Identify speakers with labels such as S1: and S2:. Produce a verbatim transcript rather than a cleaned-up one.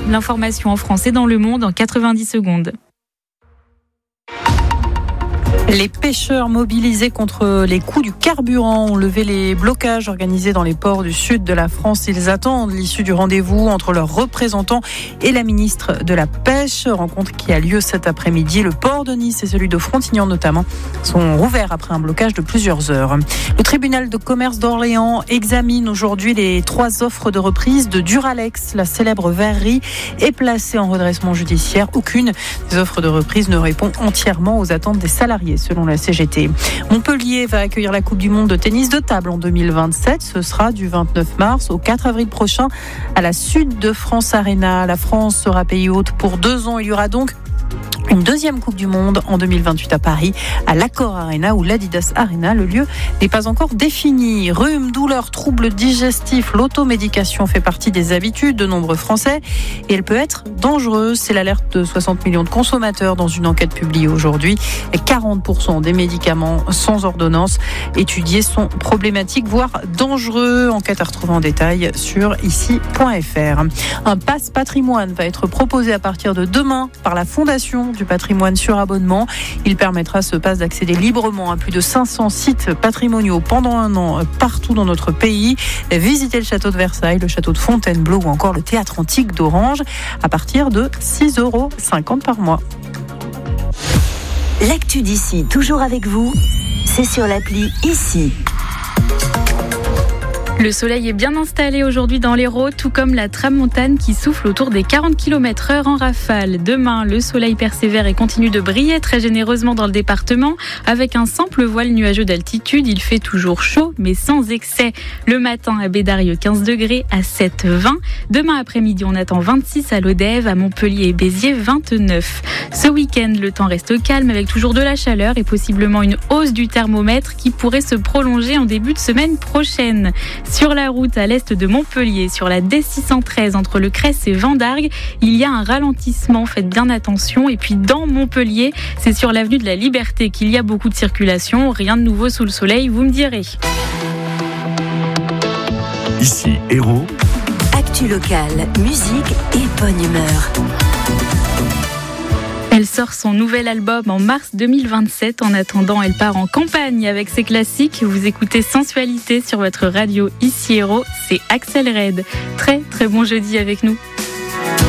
S1: L'information en français dans le monde en quatre-vingt-dix secondes.
S2: Les pêcheurs mobilisés contre les coûts du carburant ont levé les blocages organisés dans les ports du sud de la France. Ils attendent l'issue du rendez-vous entre leurs représentants et la ministre de la Pêche. Rencontre qui a lieu cet après-midi. Le port de Nice et celui de Frontignan notamment sont rouverts après un blocage de plusieurs heures. Le tribunal de commerce d'Orléans examine aujourd'hui les trois offres de reprise de Duralex. La célèbre verrerie est placée en redressement judiciaire. Aucune des offres de reprise ne répond entièrement aux attentes des salariés, selon la C G T. Montpellier va accueillir la Coupe du Monde de tennis de table en deux mille vingt-sept. Ce sera du vingt-neuf mars au quatre avril prochain à la Sud de France Arena. La France sera pays hôte pour deux ans. Il y aura donc une deuxième Coupe du Monde en deux mille vingt-huit à Paris, à l'Accor Arena ou l'Adidas Arena. Le lieu n'est pas encore défini. Rhume, douleurs, troubles digestifs, l'automédication fait partie des habitudes de nombreux Français et elle peut être dangereuse. C'est l'alerte de soixante millions de consommateurs dans une enquête publiée aujourd'hui. quarante pour cent des médicaments sans ordonnance étudiés sont problématiques, voire dangereux. Enquête à retrouver en détail sur ici point f r. Un pass patrimoine va être proposé à partir de demain par la Fondation du patrimoine sur abonnement. Il permettra ce pass d'accéder librement à plus de cinq cents sites patrimoniaux pendant un an partout dans notre pays. Visitez le château de Versailles, le château de Fontainebleau ou encore le théâtre antique d'Orange à partir de six euros cinquante par mois.
S3: L'actu d'ici, toujours avec vous, c'est sur l'appli Ici.
S1: Le soleil est bien installé aujourd'hui dans l'Hérault, tout comme la tramontane qui souffle autour des quarante kilomètres heure en rafale. Demain, le soleil persévère et continue de briller très généreusement dans le département. Avec un simple voile nuageux d'altitude, il fait toujours chaud, mais sans excès. Le matin, à Bédarieux, quinze degrés, à sept, vingt. Demain après-midi, on attend vingt-six à Lodève, à Montpellier et Béziers, vingt-neuf. Ce week-end, le temps reste calme avec toujours de la chaleur et possiblement une hausse du thermomètre qui pourrait se prolonger en début de semaine prochaine. Sur la route à l'est de Montpellier, sur la D six cent treize entre le Cress et Vendargues, il y a un ralentissement, faites bien attention. Et puis dans Montpellier, c'est sur l'avenue de la Liberté qu'il y a beaucoup de circulation. Rien de nouveau sous le soleil, vous me direz.
S4: Ici, Hérault.
S3: Actu locale, musique et bonne humeur.
S1: Elle sort son nouvel album en mars deux mille vingt-sept. En attendant, elle part en campagne avec ses classiques. Vous écoutez Sensualité sur votre radio Ici Hérault. C'est Axel Red. Très très bon jeudi avec nous.